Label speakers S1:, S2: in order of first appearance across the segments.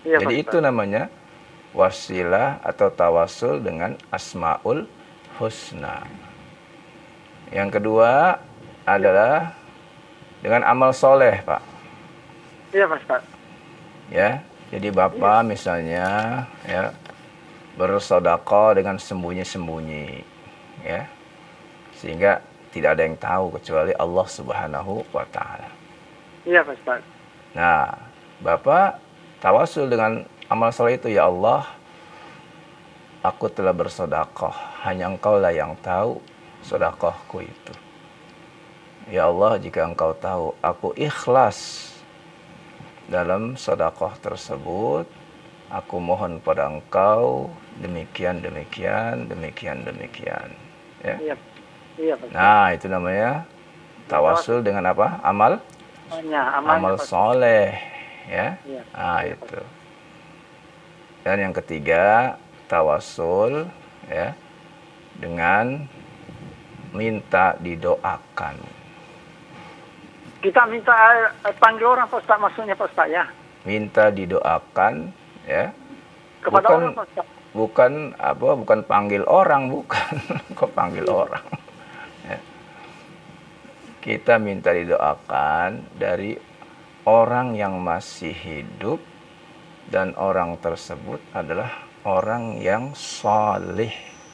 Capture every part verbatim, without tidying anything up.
S1: Iya,
S2: Jadi
S1: Pak
S2: itu
S1: Ustaz.
S2: namanya wasilah atau tawasul dengan Asmaul Husna. Yang kedua adalah dengan amal soleh, Pak.
S1: Iya, Pak Ustaz.
S2: Ya, jadi
S1: Iya.
S2: Bapak misalnya ya bersedekah dengan sembunyi-sembunyi, ya, sehingga tidak ada yang tahu kecuali Allah Subhanahu wa Ta'ala.
S1: Iya, Pak Ustaz.
S2: Nah, Bapak tawasul dengan amal soleh itu, ya Allah, aku telah bersedekah, hanya Engkau lah yang tahu sedekahku itu. Ya Allah, jika Engkau tahu aku ikhlas dalam sedekah tersebut, aku mohon pada Engkau demikian demikian demikian demikian. Ya.
S1: Iya. Iya, Pak Ustaz.
S2: Nah, itu namanya tawasul dengan apa? Amal
S1: Amalnya, amalnya,
S2: amal
S1: Pak Ustaz.
S2: soleh, ya.
S1: Iya.
S2: Nah,
S1: Iya, Pak
S2: itu.
S1: Ustaz.
S2: Dan yang ketiga, tawasul ya dengan minta didoakan.
S1: Kita minta eh, panggil orang, Pak Ustaz, maksudnya, Pak Ustaz, ya.
S2: Minta didoakan, ya.
S1: Kepada
S2: Bukan
S1: orang, Pak Ustaz.
S2: bukan apa? Bukan panggil orang, bukan. Kok panggil
S1: Iya.
S2: orang? Ya. Kita minta didoakan dari orang yang masih hidup, dan orang tersebut adalah orang yang saleh.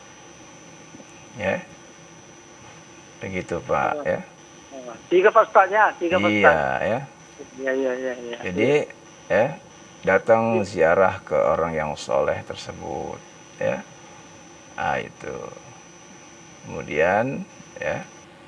S2: Ya. Begitu, Pak, ya.
S1: Tiga, Pak Ustaz, ya. Tiga, Pak Ustaz.
S2: Iya, ya.
S1: Iya, iya, iya, iya.
S2: Jadi, ya, datang ziarah ke orang yang soleh tersebut, ya. Nah, itu. Kemudian, ya,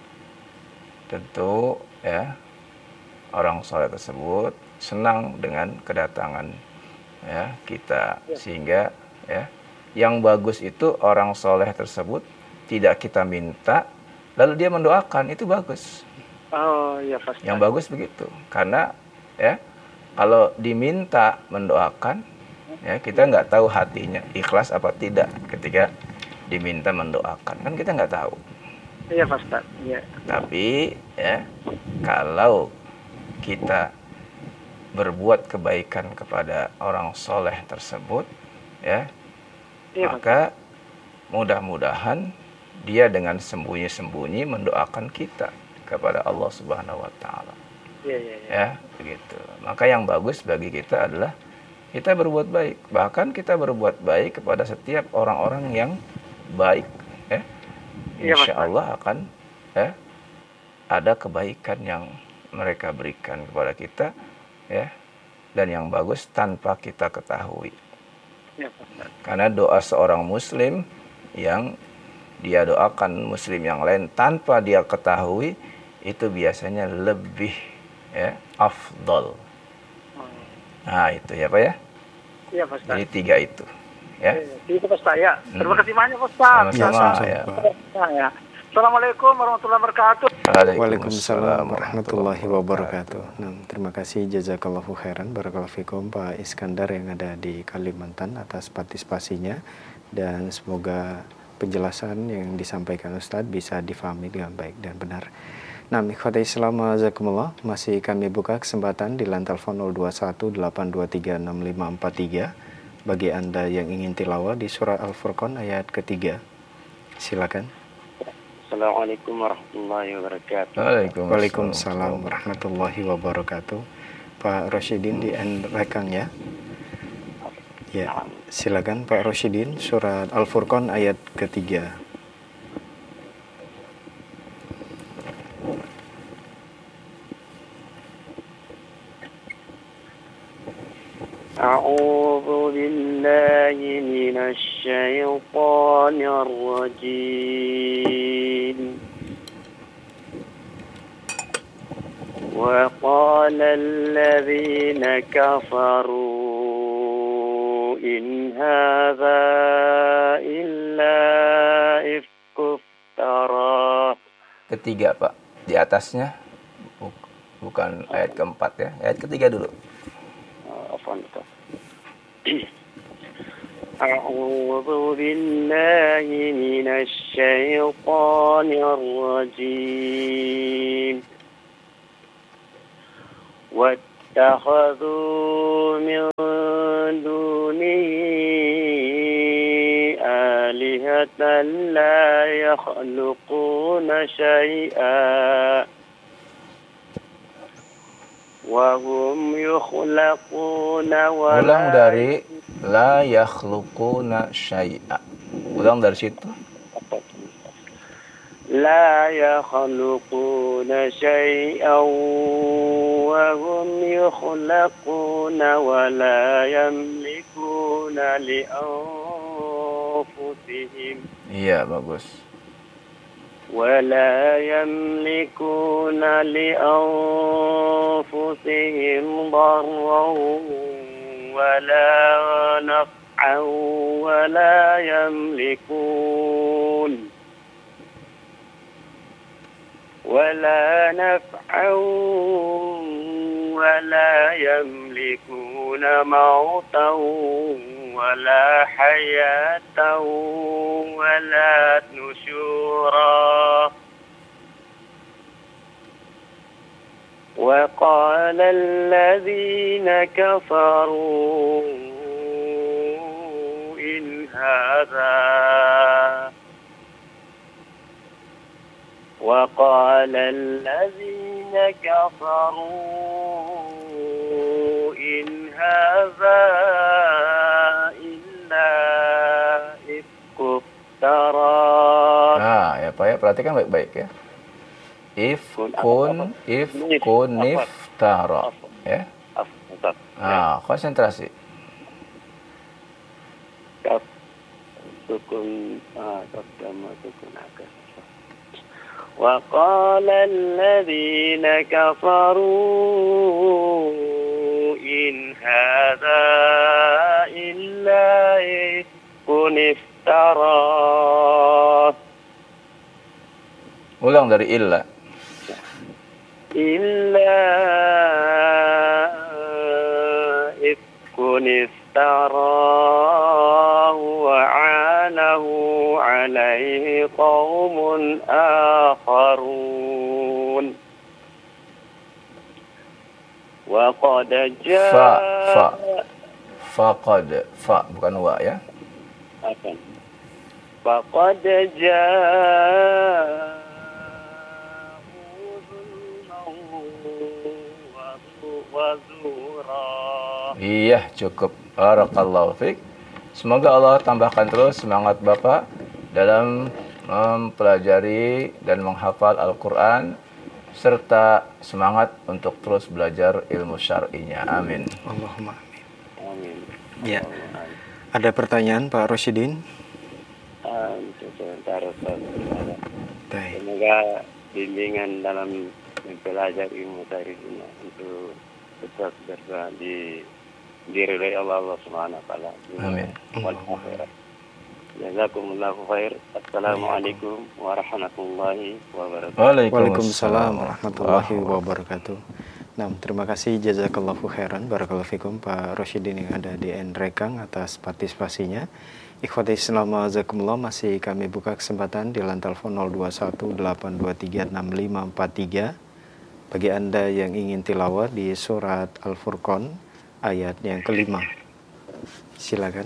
S2: tentu, ya, orang soleh tersebut senang dengan kedatangan, ya, kita, sehingga, ya, yang bagus itu orang soleh tersebut tidak kita minta, lalu dia mendoakan, itu bagus.
S1: Oh, iya, Pak Ustaz.
S2: Yang bagus begitu, karena ya kalau diminta mendoakan, ya kita nggak tahu hatinya ikhlas apa tidak ketika diminta mendoakan, kan kita nggak tahu.
S1: Iya, Pak Ustaz. Iya.
S2: Tapi ya kalau kita berbuat kebaikan kepada orang soleh tersebut, ya,
S1: Iya,
S2: maka mudah-mudahan dia dengan sembunyi-sembunyi mendoakan kita kepada Allah Subhanahu wa Ta'ala.
S1: Iya, iya, iya.
S2: Ya, begitu. Maka yang bagus bagi kita adalah kita berbuat baik. Bahkan kita berbuat baik kepada setiap orang-orang yang baik, ya. Insya Allah akan ya ada kebaikan yang mereka berikan kepada kita, ya. Dan yang bagus tanpa kita ketahui.
S1: Iya, Pak.
S2: Karena doa seorang muslim yang dia doakan muslim yang lain tanpa dia ketahui, itu biasanya lebih ya afdol. Nah, itu ya, Pak, ya.
S1: Iya, Pak Ustaz.
S2: Jadi tiga itu, ya.
S1: Itu, Pak Ustaz, ya. Terima kasih banyak, Pak Ustaz.
S2: Sama-sama, ya.
S1: Ya. Assalamualaikum warahmatullahi wabarakatuh.
S3: Waalaikumsalam warahmatullahi wabarakatuh. Nah, terima kasih jazakallahu khairan barakallahu fikum Pak Iskandar yang ada di Kalimantan atas partisipasinya, dan semoga penjelasan yang disampaikan Ustadz bisa difahami dengan baik dan benar. Nah, ikhwati Islam azakumullah, masih kami buka kesempatan di line telepon nol dua satu delapan dua tiga enam lima empat tiga bagi Anda yang ingin tilawah di surah Al-Furqan ayat ketiga. Silakan.
S4: Assalamualaikum warahmatullahi wabarakatuh.
S2: Waalaikumsalam.
S3: Waalaikumsalam warahmatullahi wabarakatuh. Pak Rosyidin di end rekang ya. Ya, silakan Pak Rosyidin, surat Al-Furqan ayat ketiga.
S4: A'udzu billahi minasy syaithanir rajim. Wa qala alladziina kafaru in hadza illa ifku iftara.
S2: Ketiga, Pak. Di atasnya bukan ayat keempat ya. Ayat ketiga dulu.
S4: A'udzu billahi minasy syaithanir rajim. Wattakhadhu min لا يخلقون شيئا وهم يخلقون ولا
S2: Ulang dari la yakhluquna syai'a. Ulang dari situ.
S4: لا يخلقون شيئا وهم يخلقون ولا يملكون لأنفسهم.
S2: Iya, bagus.
S4: ولا يملكون لأنفسهم ضرا ولا نفعا ولا يملكون ولا نفعا ولا يملكون موتا ولا حياة ولا نشورا وقال الذين كفروا إن هذا وقال الذين كفروا إن هذا إلا إفك افترى.
S2: Nah, ya Pak ya, perhatikan baik-baik ya. Ifkun, ifkun, niftara. Ya. Nah, konsentrasi.
S4: Kaf, sukun, ah, kaf, dama, sukun, akas. وقال الذين كفروا إن هذا إلا إفك افتراه.
S2: Ulang dari illa.
S4: إلا إفك افتراه وعانه عليه قوم آخرون وقد جاء
S2: Fa, fa. Faqad, fa bukan wa ya.
S4: أفن. فقد جاء وزورا.
S2: Iya, cukup. Barakallahu fiik. Semoga Allah tambahkan terus semangat Bapak dalam mempelajari dan menghafal Al-Quran serta semangat untuk terus belajar ilmu syar'inya. Amin.
S3: Allahumma amin.
S4: Amin.
S3: Ya. Ada pertanyaan Pak Rosyidin?
S4: Um, sebentar, Ustaz.
S3: Baik.
S4: Semoga bimbingan dalam mempelajari ilmu tarikh ini untuk tetap berada di diridhai Allah, Allah Subhanahu wa taala.
S2: Amin.
S4: Wal akhirat. Jazakumullahu khair. Assalamualaikum warahmatullahi wabarakatuh.
S3: Waalaikumsalam warahmatullahi wabarakatuh. Nah, terima kasih jazakallahu khairan barakallahu fikum Pak Rosyidin yang ada di Nrekang atas partisipasinya. Ikhwati Islam azakumullah, masih kami buka kesempatan di line telepon nol dua satu delapan dua tiga enam lima empat tiga bagi Anda yang ingin tilawah di surat Al-Furqan ayat yang kelima. Silakan.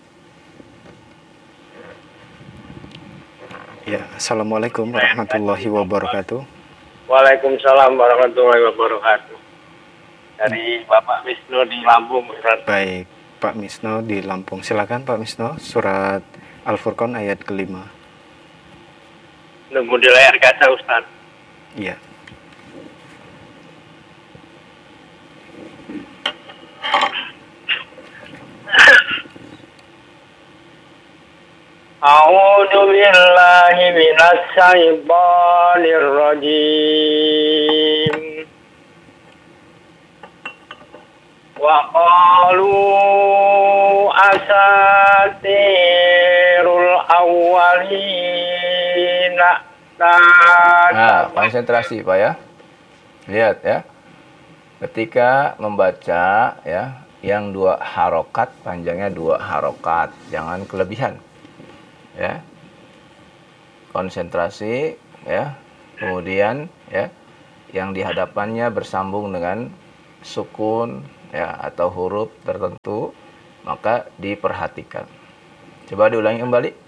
S3: Ya, Assalamualaikum warahmatullahi wabarakatuh.
S4: Waalaikumsalam warahmatullahi wabarakatuh. Dari Bapak Wisnu di Lampung, Ustaz.
S3: Baik, Pak Misno di Lampung. Silakan Pak Misno, surat Al-Furqan ayat kelima.
S4: Nunggu di layar kaca, Ustaz.
S3: Iya.
S4: A'udzu billahi minasy syaithanir rajim. Wa qalu asatirul awwalina.
S2: Nah, konsentrasi Pak ya. Lihat ya. Ketika membaca ya, yang dua harokat, panjangnya dua harokat, jangan kelebihan. Ya. Konsentrasi ya. Kemudian ya, yang di hadapannya bersambung dengan sukun ya atau huruf tertentu, maka diperhatikan. Coba diulangi kembali.